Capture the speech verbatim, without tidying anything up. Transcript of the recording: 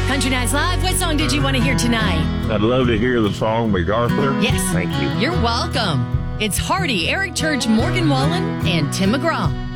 Country Nights Live, what song did you want to hear tonight? I'd love to hear the song MacArthur. Yes. Thank you. You're welcome. It's Hardy, Eric Church, Morgan Wallen, and Tim McGraw.